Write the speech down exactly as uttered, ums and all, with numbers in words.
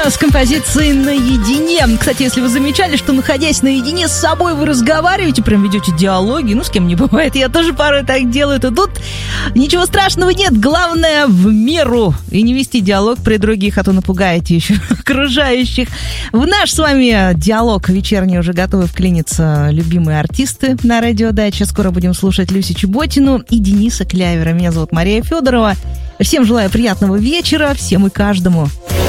с композицией «Наедине». Кстати, если вы замечали, что, находясь наедине с собой, вы разговариваете, прям ведете диалоги, ну, с кем не бывает, я тоже порой так делаю, то тут ничего страшного нет, главное в меру, и не вести диалог при других, а то напугаете еще окружающих. В наш с вами диалог вечерний уже готовы вклиниться любимые артисты на радиодаче. Скоро будем слушать Люсю Чеботину и Дениса Клявера. Меня зовут Мария Федорова. Всем желаю приятного вечера, всем и каждому.